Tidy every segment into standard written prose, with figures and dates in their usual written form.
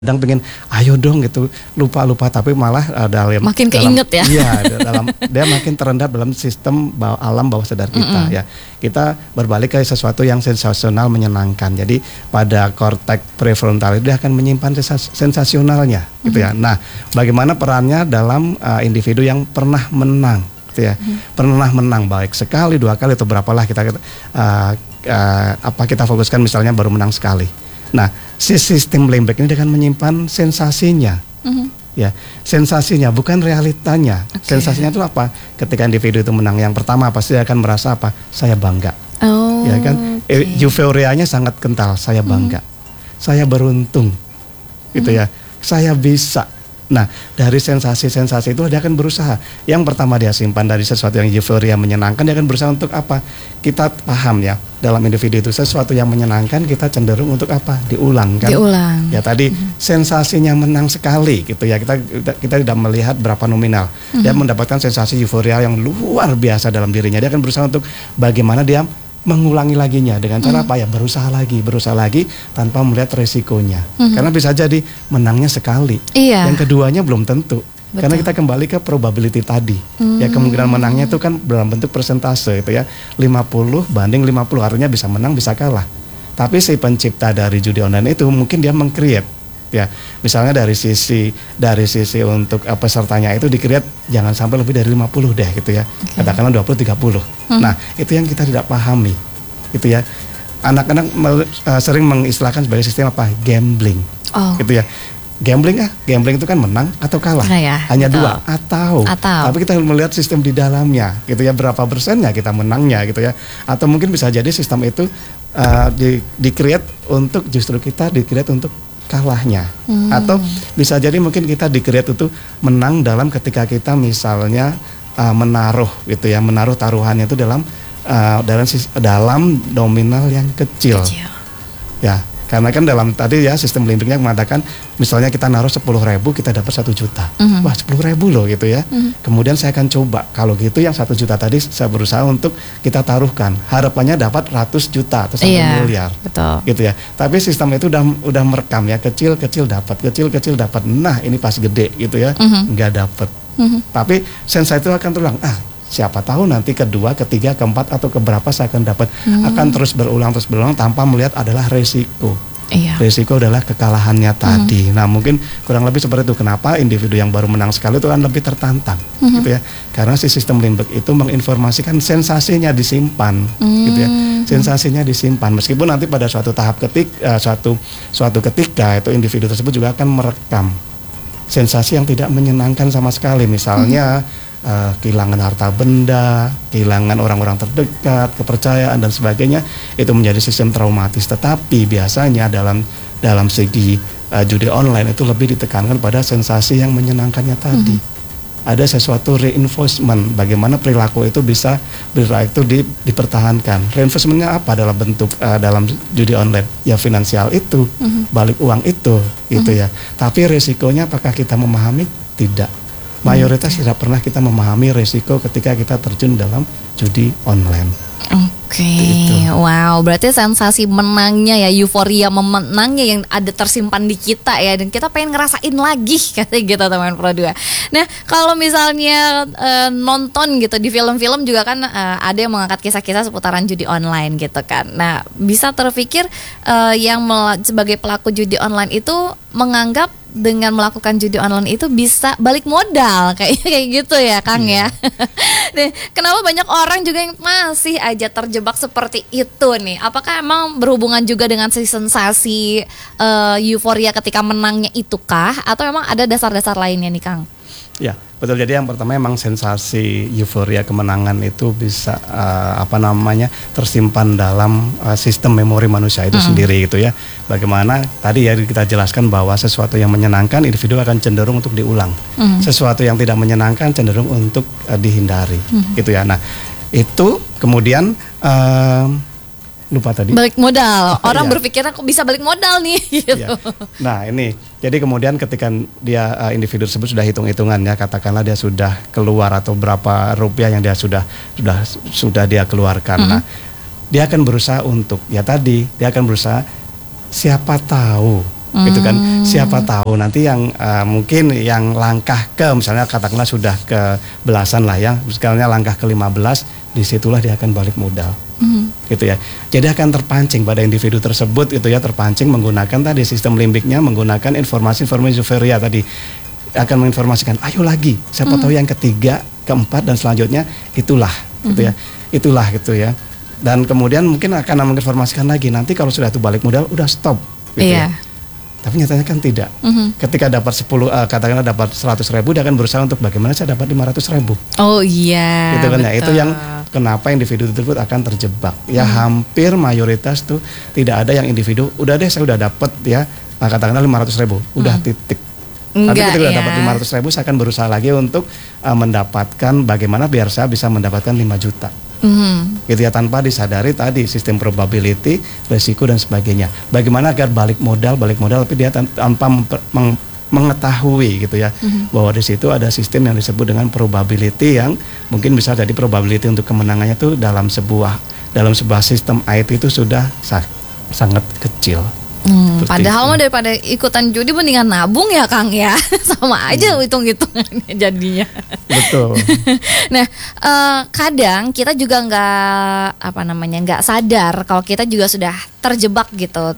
kadang pengen ayo dong gitu lupa tapi malah dalam makin keinget ya. Iya, dia makin terendap dalam sistem alam bawah sadar kita ya. Kita berbalik ke sesuatu yang sensasional menyenangkan. Jadi pada korteks prefrontal itu dia akan menyimpan sensasionalnya gitu ya. Nah, bagaimana perannya dalam individu yang pernah menang gitu ya. Pernah menang baik sekali, 2 kali atau berapalah kita kita fokuskan misalnya baru menang sekali. Nah, si sistem limbic ini akan menyimpan sensasinya, ya, sensasinya bukan realitanya. Sensasinya itu apa? Ketika individu itu menang yang pertama pasti akan merasa apa? Saya bangga, ya kan? Euforianya sangat kental. Saya bangga, saya beruntung, gitu ya. Saya bisa. Nah, dari sensasi-sensasi itu dia akan berusaha. Yang pertama dia simpan dari sesuatu yang euforia menyenangkan, dia akan berusaha untuk apa? Kita paham ya, dalam individu itu sesuatu yang menyenangkan kita cenderung untuk apa? Diulang kan? Diulang. Ya tadi sensasinya menang sekali gitu ya. Kita tidak melihat berapa nominal. Dia mendapatkan sensasi euforia yang luar biasa dalam dirinya. Dia akan berusaha untuk bagaimana dia mengulangi laginya dengan cara apa ya, berusaha lagi tanpa melihat resikonya. Karena bisa jadi menangnya sekali, yang keduanya belum tentu. Betul. Karena kita kembali ke probability tadi, ya kemungkinan menangnya itu kan dalam bentuk persentase itu ya, 50 banding 50, artinya bisa menang bisa kalah. Tapi si pencipta dari judi online itu mungkin dia meng-create ya, misalnya dari sisi untuk pesertanya itu di-create jangan sampai lebih dari 50 deh gitu ya. Katakanlah 20-30. Nah, itu yang kita tidak pahami. Gitu ya. Anak-anak sering mengistilahkan sebagai sistem apa? Gambling. Gitu ya. Gambling itu kan menang atau kalah. Hanya betul. 2 atau. Tapi kita melihat sistem di dalamnya gitu ya, berapa persennya kita menangnya gitu ya. Atau mungkin bisa jadi sistem itu di-create untuk justru kita di-create untuk kalahnya. Atau bisa jadi mungkin kita di-create itu menang dalam ketika kita misalnya menaruh gitu ya, menaruh taruhannya itu dalam nominal yang kecil. Ya, karena kan dalam tadi ya sistem limbiknya mengatakan misalnya kita naruh 10.000 kita dapat 1 juta. Wah, 10.000 loh gitu ya. Kemudian saya akan coba kalau gitu yang 1 juta tadi saya berusaha untuk kita taruhkan. Harapannya dapat ratus juta atau 1 miliar. Betul. Gitu ya. Tapi sistem itu udah merekam ya, kecil dapat. Nah, ini pas gede gitu ya. Enggak dapat. Tapi sensa itu akan terulang. Siapa tahu nanti kedua, ketiga, keempat atau keberapa saya akan dapat. Akan terus berulang tanpa melihat adalah resiko. Resiko adalah kekalahannya tadi. Nah, mungkin kurang lebih seperti itu. Kenapa individu yang baru menang sekali itu akan lebih tertantang, gitu ya? Karena si sistem limbik itu menginformasikan sensasinya disimpan, gitu ya. Sensasinya disimpan. Meskipun nanti pada suatu tahap suatu ketika itu individu tersebut juga akan merekam sensasi yang tidak menyenangkan sama sekali. Misalnya kehilangan harta benda, kehilangan orang-orang terdekat, kepercayaan dan sebagainya, itu menjadi sistem traumatis. Tetapi biasanya dalam segi judi online itu lebih ditekankan pada sensasi yang menyenangkannya tadi. Ada sesuatu reinforcement, bagaimana perilaku itu bisa dipertahankan. Reinforcementnya apa dalam bentuk dalam judi online? Ya finansial itu, balik uang itu, gitu ya. Tapi resikonya apakah kita memahami? Tidak. Mayoritas tidak pernah kita memahami resiko ketika kita terjun dalam judi online. Wow, berarti sensasi menangnya ya, euforia memenangnya yang ada tersimpan di kita ya, dan kita pengen ngerasain lagi kata gitu teman Pro 2. Nah, kalau misalnya nonton gitu di film-film juga kan ada yang mengangkat kisah-kisah seputaran judi online gitu kan. Nah, bisa terpikir yang sebagai pelaku judi online itu menganggap dengan melakukan judi online itu bisa balik modal kayak gitu ya Kang ya. Nah, kenapa banyak orang juga yang masih aja terjebak seperti itu nih? Apakah emang berhubungan juga dengan sensasi euforia ketika menangnya itu kah? Atau emang ada dasar-dasar lainnya nih Kang? Ya, betul. Jadi yang pertama emang sensasi euforia kemenangan itu bisa tersimpan dalam sistem memori manusia itu sendiri gitu ya. Bagaimana tadi ya kita jelaskan bahwa sesuatu yang menyenangkan individu akan cenderung untuk diulang. Sesuatu yang tidak menyenangkan cenderung untuk dihindari gitu ya. Nah, itu kemudian lupa tadi. Balik modal. Orang berpikirnya kok bisa balik modal nih gitu. Nah, ini. Jadi kemudian ketika dia individu tersebut sudah hitung-hitungan ya, katakanlah dia sudah keluar atau berapa rupiah yang dia sudah dia keluarkan. Nah, dia akan berusaha untuk dia akan berusaha siapa tahu Gitu kan. Siapa tahu nanti yang mungkin yang langkah ke misalnya katakanlah sudah ke belasan lah ya, misalnya langkah ke-15, disitulah dia akan balik modal. Gitu ya. Jadi akan terpancing pada individu tersebut gitu ya, terpancing menggunakan tadi sistem limbiknya, menggunakan informasi-informasi euforia tadi, akan menginformasikan ayo lagi, siapa tahu yang ketiga, keempat dan selanjutnya itulah gitu ya. Itulah gitu ya. Dan kemudian mungkin akan menginformasikan lagi nanti kalau sudah itu balik modal udah stop gitu ya. Tapi nyatanya kan tidak. Ketika dapat 10 katakanlah dapat 100.000, dia akan berusaha untuk bagaimana saya dapat 500.000. Oh iya. Gitu kan ya. Itu yang kenapa individu tersebut akan terjebak. Ya hampir mayoritas tuh tidak ada yang individu udah deh saya udah dapat ya katakanlah 500.000, udah titik. Tapi ketika udah dapat 500.000 saya akan berusaha lagi untuk mendapatkan bagaimana biar saya bisa mendapatkan 5 juta. Gitu ya, tanpa disadari tadi sistem probability, resiko dan sebagainya. Bagaimana agar balik modal tapi dia tanpa mengetahui gitu ya, bahwa di situ ada sistem yang disebut dengan probability yang mungkin bisa jadi probability untuk kemenangannya itu dalam sebuah sistem IT itu sudah sangat kecil. Padahal mah daripada ikutan judi mendingan nabung ya Kang ya. Sama aja hitung-hitungannya jadinya. Betul. Nah kadang kita juga nggak sadar kalau kita juga sudah terjebak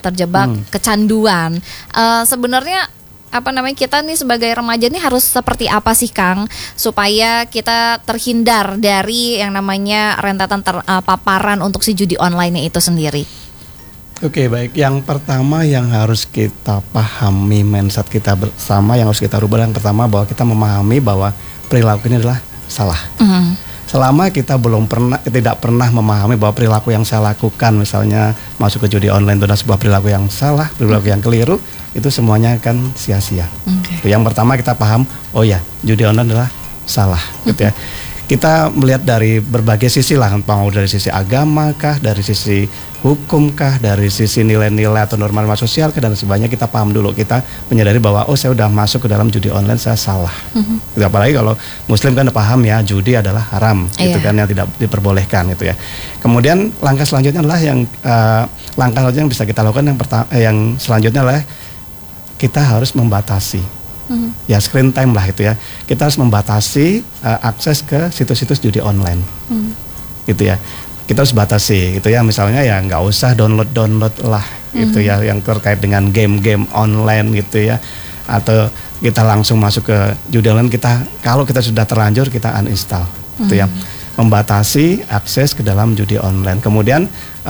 kecanduan. Sebenarnya kita nih sebagai remaja nih harus seperti apa sih Kang supaya kita terhindar dari yang namanya rentetan paparan untuk si judi online itu sendiri? Oke, baik. Yang pertama yang harus kita pahami, mindset kita bersama yang harus kita rubah, yang pertama bahwa kita memahami bahwa perilaku ini adalah salah. Selama kita tidak pernah memahami bahwa perilaku yang saya lakukan, misalnya masuk ke judi online itu adalah sebuah perilaku yang salah, perilaku yang keliru, itu semuanya akan sia-sia. Yang pertama kita paham, oh ya, judi online adalah salah, gitu ya. Kita melihat dari berbagai sisi lah, mau dari sisi agama kah, dari sisi hukum kah, dari sisi nilai-nilai atau norma-norma sosial kah, dan sebagainya. Kita paham dulu, kita menyadari bahwa oh saya udah masuk ke dalam judi online, saya salah. Apalagi kalau Muslim kan paham ya judi adalah haram, gitu kan, yang tidak diperbolehkan gitu ya. Kemudian langkah selanjutnya adalah langkah selanjutnya yang bisa kita lakukan yang selanjutnya adalah kita harus membatasi. Ya screen time lah gitu ya. Kita harus membatasi akses ke situs-situs judi online, gitu ya. Kita harus batasi gitu ya. Misalnya ya nggak usah download lah gitu ya, yang terkait dengan game-game online gitu ya. Atau kita langsung masuk ke judi online, kalau kita sudah terlanjur kita uninstall, gitu ya. Membatasi akses ke dalam judi online. Kemudian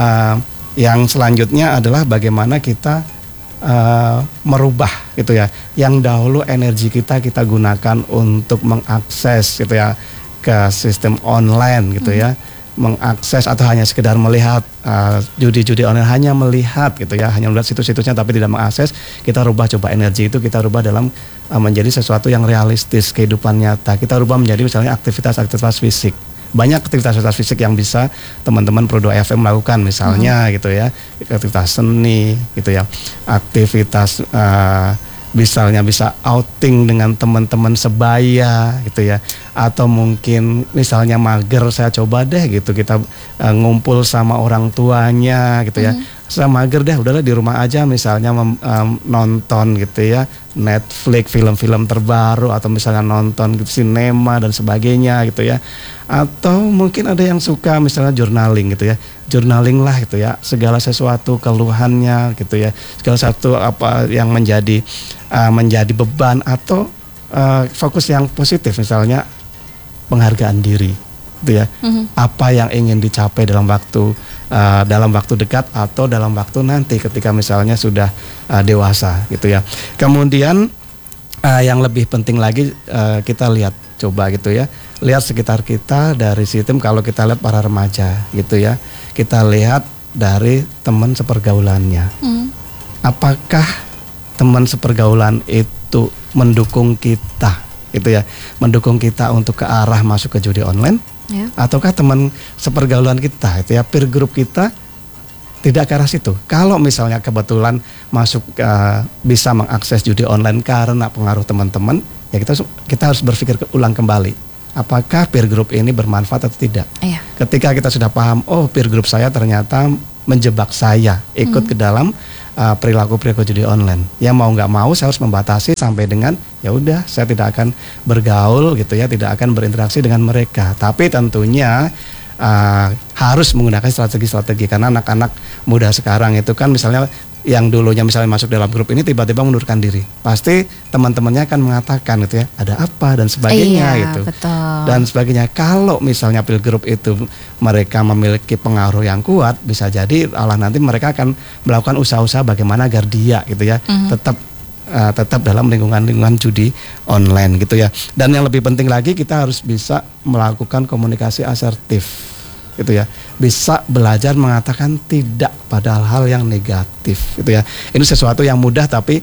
yang selanjutnya adalah bagaimana kita merubah gitu ya, yang dahulu energi kita gunakan untuk mengakses gitu ya ke sistem online gitu ya, mengakses atau hanya sekedar melihat judi-judi online, hanya melihat gitu ya, hanya melihat situs-situsnya tapi tidak mengakses. Kita coba energi itu kita rubah dalam menjadi sesuatu yang realistis, kehidupan nyata. Kita rubah menjadi misalnya aktivitas fisik. Banyak aktivitas fisik yang bisa teman-teman Pro 2 FM lakukan, misalnya gitu ya, aktivitas seni gitu ya, aktivitas misalnya bisa outing dengan teman-teman sebaya gitu ya, atau mungkin misalnya mager, saya coba deh gitu, kita ngumpul sama orang tuanya gitu ya. Saya mager deh, udahlah di rumah aja misalnya nonton gitu ya, Netflix, film-film terbaru, atau misalnya nonton gitu, sinema dan sebagainya gitu ya. Atau mungkin ada yang suka misalnya journaling gitu ya, journaling lah gitu ya, segala sesuatu keluhannya gitu ya, segala sesuatu apa yang menjadi beban, atau fokus yang positif, misalnya penghargaan diri gitu ya. Apa yang ingin dicapai dalam waktu dekat atau dalam waktu nanti ketika misalnya sudah dewasa gitu ya. Kemudian yang lebih penting lagi, kita coba gitu ya, lihat sekitar kita dari sistem. Kalau kita lihat para remaja gitu ya, kita lihat dari teman sepergaulannya. Apakah teman sepergaulan itu mendukung kita gitu ya, mendukung kita untuk ke arah masuk ke judi online, ataukah teman sepergaulan kita itu ya, peer group kita tidak ke arah situ. Kalau misalnya kebetulan masuk bisa mengakses judi online karena pengaruh teman-teman, ya kita harus berpikir ulang kembali, apakah peer group ini bermanfaat atau tidak. Ketika kita sudah paham, oh peer group saya ternyata menjebak saya ikut ke dalam perilaku judi online. Ya mau nggak mau saya harus membatasi sampai dengan ya udah saya tidak akan bergaul gitu ya, tidak akan berinteraksi dengan mereka. Tapi tentunya harus menggunakan strategi-strategi karena anak-anak muda sekarang itu kan misalnya yang dulunya misalnya masuk dalam grup ini tiba-tiba mengundurkan diri, pasti teman-temannya akan mengatakan gitu ya, ada apa dan sebagainya gitu. Betul. Dan sebagainya. Kalau misalnya peer group itu mereka memiliki pengaruh yang kuat, bisa jadi nanti mereka akan melakukan usaha-usaha bagaimana agar dia gitu ya tetap dalam lingkungan judi online gitu ya. Dan yang lebih penting lagi kita harus bisa melakukan komunikasi asertif gitu ya, bisa belajar mengatakan tidak pada hal-hal yang negatif gitu ya. Ini sesuatu yang mudah tetapi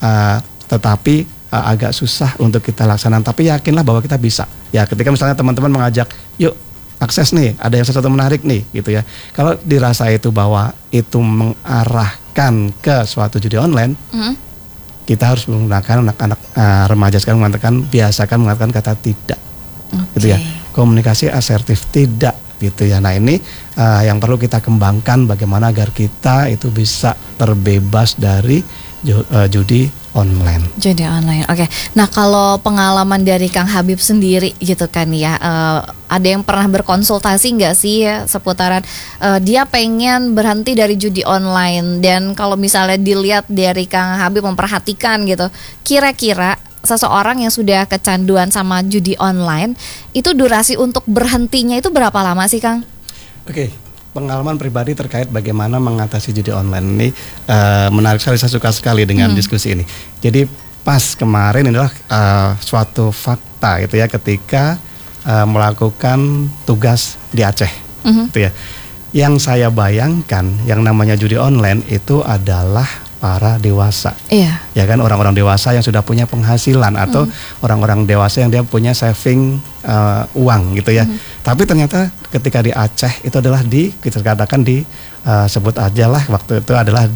agak susah untuk kita laksanakan, tapi yakinlah bahwa kita bisa ya. Ketika misalnya teman-teman mengajak yuk akses nih, ada yang sesuatu menarik nih gitu ya, kalau dirasa itu bahwa itu mengarahkan ke suatu judi online, kita harus menggunakan anak-anak remaja sekarang biasakan mengatakan kata tidak gitu ya, komunikasi asertif tidak gitu ya. Nah ini yang perlu kita kembangkan bagaimana agar kita itu bisa terbebas dari judi online. Judi online, oke. Nah kalau pengalaman dari Kang Habib sendiri gitu kan ya, ada yang pernah berkonsultasi nggak sih ya seputaran dia pengen berhenti dari judi online, dan kalau misalnya dilihat dari Kang Habib memperhatikan gitu, kira-kira seseorang yang sudah kecanduan sama judi online itu durasi untuk berhentinya itu berapa lama sih Kang? Oke, pengalaman pribadi terkait bagaimana mengatasi judi online ini menarik sekali, saya suka sekali dengan diskusi ini. Jadi pas kemarin adalah suatu fakta gitu ya, ketika melakukan tugas di Aceh gitu ya. Yang saya bayangkan yang namanya judi online itu adalah para dewasa, ya kan, orang-orang dewasa yang sudah punya penghasilan atau orang-orang dewasa yang dia punya saving uang gitu ya. Tapi ternyata ketika di Aceh itu adalah kita katakan sebut aja lah waktu itu adalah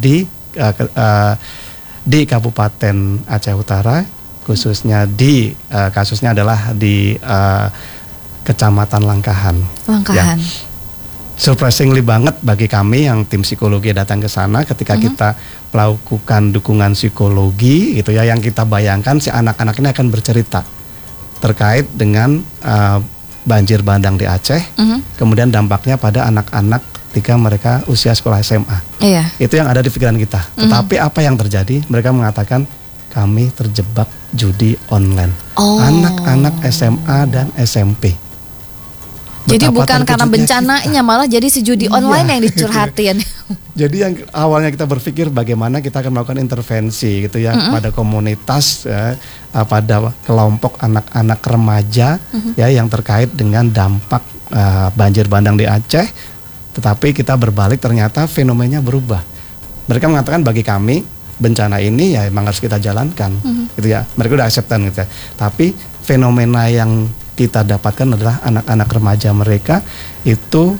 di Kabupaten Aceh Utara, khususnya kasusnya adalah di Kecamatan Langkahan. Ya. Surprisingly banget bagi kami yang tim psikologi datang ke sana, ketika kita melakukan dukungan psikologi gitu ya, yang kita bayangkan si anak-anak ini akan bercerita terkait dengan banjir bandang di Aceh, kemudian dampaknya pada anak-anak ketika mereka usia sekolah SMA. Itu yang ada di pikiran kita. Tetapi apa yang terjadi? Mereka mengatakan kami terjebak judi online. Anak-anak SMA dan SMP. Jadi bukan karena bencananya, malah jadi si judi online yang dicurhatin. Jadi yang awalnya kita berpikir bagaimana kita akan melakukan intervensi gitu ya pada komunitas ya, pada kelompok anak-anak remaja ya yang terkait dengan dampak banjir bandang di Aceh, tetapi kita berbalik ternyata fenomenanya berubah. Mereka mengatakan bagi kami bencana ini ya memang harus kita jalankan gitu ya. Mereka udah acceptan gitu ya. Tapi fenomena yang kita dapatkan adalah anak-anak remaja mereka itu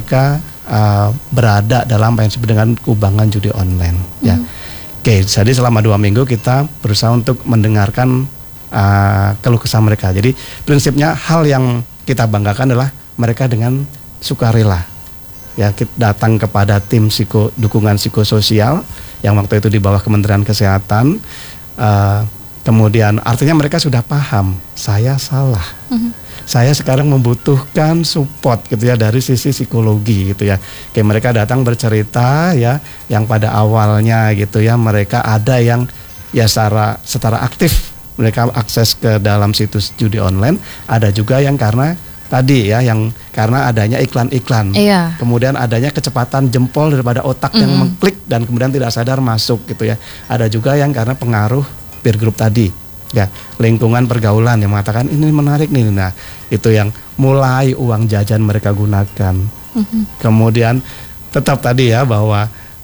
berada dalam apa yang disebut dengan kubangan judi online ya. Oke, jadi selama 2 minggu kita berusaha untuk mendengarkan keluh kesah mereka. Jadi prinsipnya hal yang kita banggakan adalah mereka dengan sukarela ya, kita datang kepada tim dukungan psikososial yang waktu itu di bawah Kementerian Kesehatan. Kemudian artinya mereka sudah paham, saya salah. Saya sekarang membutuhkan support gitu ya dari sisi psikologi gitu ya. Kayak mereka datang bercerita ya, yang pada awalnya gitu ya mereka ada yang ya secara aktif mereka akses ke dalam situs judi online, ada juga yang karena tadi ya yang karena adanya iklan-iklan. Kemudian adanya kecepatan jempol daripada otak yang mengklik dan kemudian tidak sadar masuk gitu ya. Ada juga yang karena pengaruh peer group tadi ya, lingkungan pergaulan yang mengatakan ini menarik nih. Nah itu yang mulai uang jajan mereka gunakan. Kemudian tetap tadi ya bahwa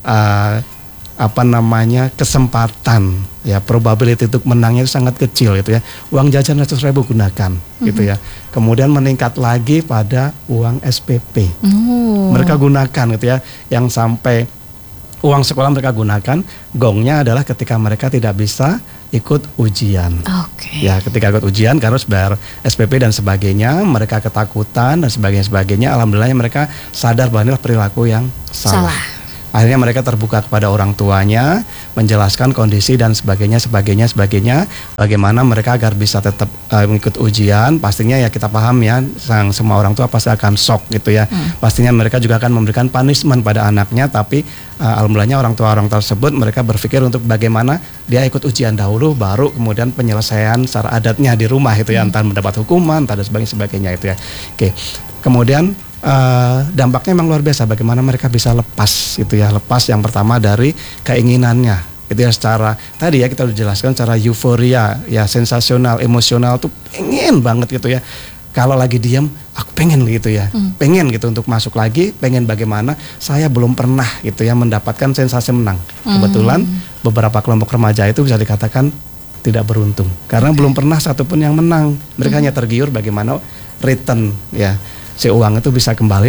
kesempatan ya, probability untuk menangnya itu sangat kecil gitu ya. Uang jajan 100.000 gunakan gitu ya. Kemudian meningkat lagi pada uang SPP. Mereka gunakan gitu ya, yang sampai uang sekolah mereka gunakan. Gongnya adalah ketika mereka tidak bisa ikut ujian. Ya, ketika ikut ujian karena harus bayar SPP dan sebagainya, mereka ketakutan dan sebagainya. Alhamdulillah mereka sadar bahwa inilah perilaku yang salah. Akhirnya mereka terbuka kepada orang tuanya, menjelaskan kondisi dan sebagainya. Bagaimana mereka agar bisa tetap mengikut ujian. Pastinya ya kita paham ya, semua orang tua pasti akan shock gitu ya. Pastinya mereka juga akan memberikan punishment pada anaknya, tapi alhamdulillahnya orang tua tersebut mereka berpikir untuk bagaimana dia ikut ujian dahulu, baru kemudian penyelesaian secara adatnya di rumah itu ya, entah mendapat hukuman, entah dan sebagainya itu ya. Oke. Kemudian dampaknya memang luar biasa, bagaimana mereka bisa lepas gitu ya. Lepas yang pertama dari keinginannya itu ya, secara tadi ya kita udah jelaskan secara euforia ya, sensasional, emosional tuh pengen banget gitu ya. Kalau lagi diam aku pengen gitu ya, pengen gitu untuk masuk lagi, pengen bagaimana saya belum pernah gitu ya mendapatkan sensasi menang. Kebetulan beberapa kelompok remaja itu bisa dikatakan tidak beruntung karena belum pernah satupun yang menang. Mereka hanya tergiur bagaimana return ya, si uang itu bisa kembali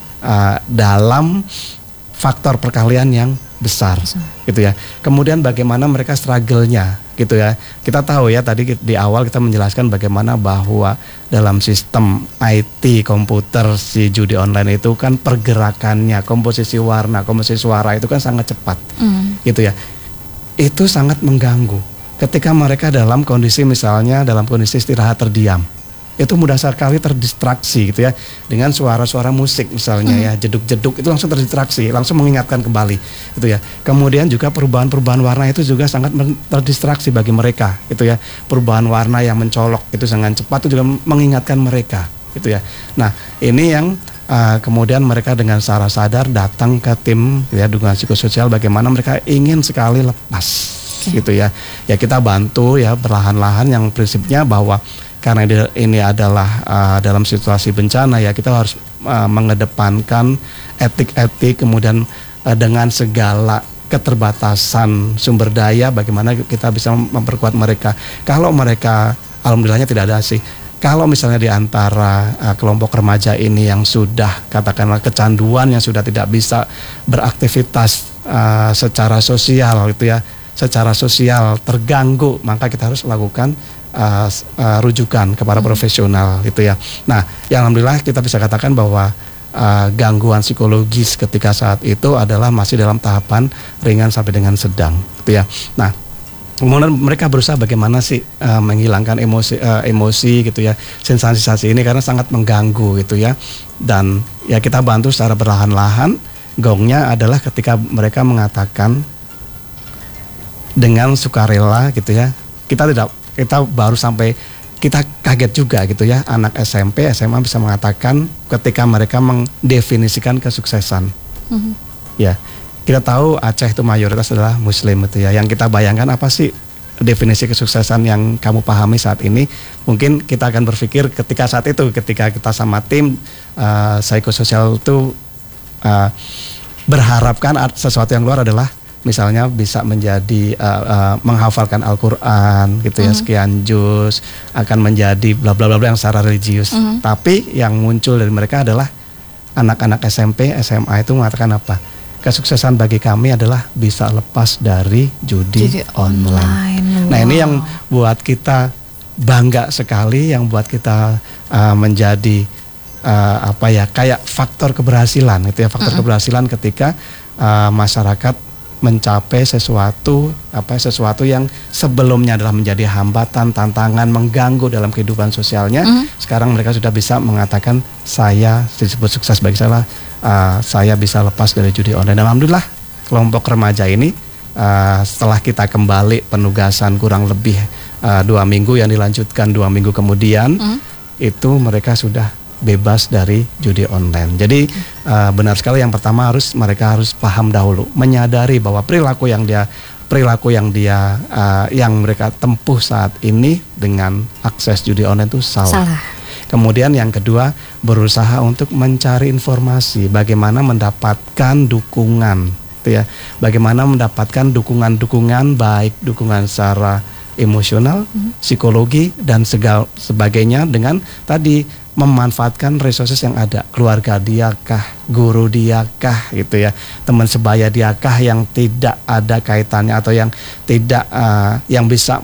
dalam faktor perkalian yang besar gitu ya. Kemudian bagaimana mereka struggle-nya gitu ya. Kita tahu ya, tadi di awal kita menjelaskan bagaimana bahwa dalam sistem IT komputer si judi online itu kan pergerakannya, komposisi warna, komposisi suara itu kan sangat cepat gitu ya. Itu sangat mengganggu ketika mereka dalam kondisi, misalnya dalam kondisi istirahat terdiam, itu mudah sekali terdistraksi gitu ya dengan suara-suara musik misalnya ya, jeduk-jeduk itu langsung terdistraksi, langsung mengingatkan kembali gitu ya. Kemudian juga perubahan-perubahan warna itu juga sangat terdistraksi bagi mereka gitu ya. Perubahan warna yang mencolok itu sangat cepat itu juga mengingatkan mereka gitu ya. Nah ini yang kemudian mereka dengan secara sadar datang ke tim ya dukungan psikososial, bagaimana mereka ingin sekali lepas gitu ya. Ya kita bantu ya perlahan-lahan, yang prinsipnya bahwa karena ini adalah dalam situasi bencana ya, kita harus mengedepankan etik-etik, kemudian dengan segala keterbatasan sumber daya bagaimana kita bisa memperkuat mereka. Kalau mereka, alhamdulillahnya tidak ada sih, kalau misalnya di antara kelompok remaja ini yang sudah katakanlah kecanduan, yang sudah tidak bisa beraktivitas secara sosial gitu ya, secara sosial terganggu, maka kita harus lakukan rujukan kepada profesional gitu ya. Nah, yang alhamdulillah kita bisa katakan bahwa gangguan psikologis ketika saat itu adalah masih dalam tahapan ringan sampai dengan sedang gitu ya. Nah, kemudian mereka berusaha bagaimana sih menghilangkan emosi gitu ya, sensasi ini karena sangat mengganggu gitu ya. Dan ya kita bantu secara perlahan-lahan. Gongnya adalah ketika mereka mengatakan dengan sukarela gitu ya. Kita baru sampai kita kaget juga gitu ya, anak SMP, SMA bisa mengatakan ketika mereka mendefinisikan kesuksesan. Ya, kita tahu Aceh itu mayoritas adalah Muslim gitu ya. Yang kita bayangkan apa sih definisi kesuksesan yang kamu pahami saat ini? Mungkin kita akan berpikir ketika saat itu, ketika kita sama tim psikososial itu berharapkan sesuatu yang luar adalah misalnya bisa menjadi menghafalkan Al-Quran gitu ya, sekian juz, akan menjadi bla bla bla yang secara religius. Tapi yang muncul dari mereka adalah anak-anak SMP, SMA itu mengatakan apa? Kesuksesan bagi kami adalah bisa lepas dari judi online. Nah, ini yang buat kita bangga sekali, yang buat kita menjadi kayak faktor keberhasilan gitu ya, faktor keberhasilan ketika masyarakat mencapai sesuatu yang sebelumnya adalah menjadi hambatan, tantangan, mengganggu dalam kehidupan sosialnya. Sekarang mereka sudah bisa mengatakan saya disebut sukses bagi saya bisa lepas dari judi online. Dan alhamdulillah kelompok remaja ini setelah kita kembali penugasan kurang lebih 2 minggu yang dilanjutkan 2 minggu kemudian, itu mereka sudah bebas dari judi online. Jadi benar sekali, yang pertama mereka harus paham dahulu, menyadari bahwa perilaku yang mereka tempuh saat ini dengan akses judi online itu salah. Kemudian yang kedua, berusaha untuk mencari informasi bagaimana mendapatkan dukungan, gitu ya. Bagaimana mendapatkan dukungan baik dukungan secara emosional, psikologi dan sebagainya, dengan tadi memanfaatkan resources yang ada, keluarga diakah, guru diakah gitu ya, teman sebaya diakah yang tidak ada kaitannya atau yang tidak yang bisa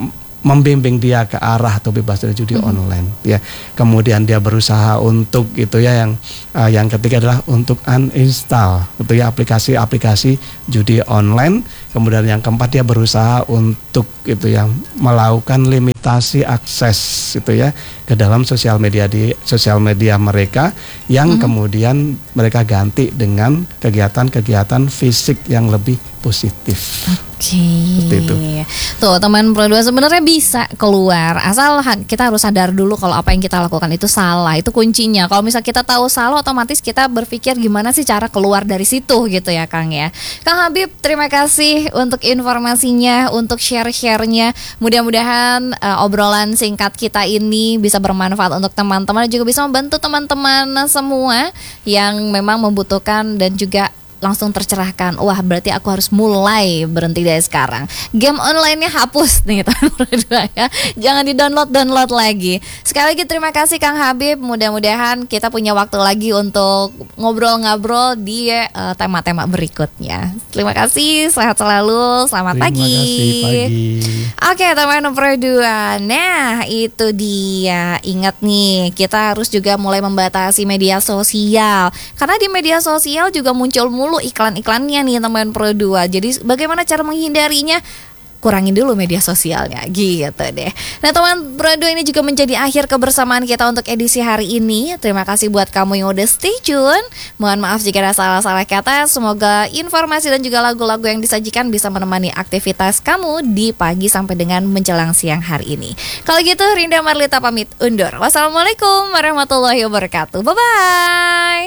membimbing dia ke arah atau bebas dari judi online, ya. Kemudian dia berusaha untuk itu ya, yang ketiga adalah untuk uninstall itu ya aplikasi-aplikasi judi online. Kemudian yang keempat dia berusaha untuk itu ya melakukan limitasi akses itu ya ke dalam sosial media mereka, yang kemudian mereka ganti dengan kegiatan-kegiatan fisik yang lebih positif. Oke. Tuh teman Pro2 sebenarnya bisa keluar, asal kita harus sadar dulu kalau apa yang kita lakukan itu salah. Itu kuncinya. Kalau misalnya kita tahu salah, otomatis kita berpikir gimana sih cara keluar dari situ gitu ya Kang ya. Kang Habib, terima kasih untuk informasinya, untuk share-share-nya. Mudah-mudahan obrolan singkat kita ini bisa bermanfaat untuk teman-teman dan juga bisa membantu teman-teman semua yang memang membutuhkan dan juga langsung tercerahkan. Wah, berarti aku harus mulai berhenti dari sekarang. Game online-nya hapus nih teman-teman ya. Jangan di-download lagi. Sekali lagi terima kasih Kang Habib. Mudah-mudahan kita punya waktu lagi untuk ngobrol-ngobrol di tema-tema berikutnya. Terima kasih, sehat selalu. Selamat pagi. Terima kasih, pagi. Oke, teman Pro2. Nah, itu dia. Ingat nih, kita harus juga mulai membatasi media sosial. Karena di media sosial juga muncul mulu iklan-iklannya nih teman Pro2. Jadi bagaimana cara menghindarinya? Kurangin dulu media sosialnya gitu deh. Nah teman Pro2, ini juga menjadi akhir kebersamaan kita untuk edisi hari ini. Terima kasih buat kamu yang udah stay tune. Mohon maaf jika ada salah-salah kata. Semoga informasi dan juga lagu-lagu yang disajikan bisa menemani aktivitas kamu di pagi sampai dengan menjelang siang hari ini. Kalau gitu Rinda Marlita pamit undur. Wassalamualaikum warahmatullahi wabarakatuh. Bye-bye.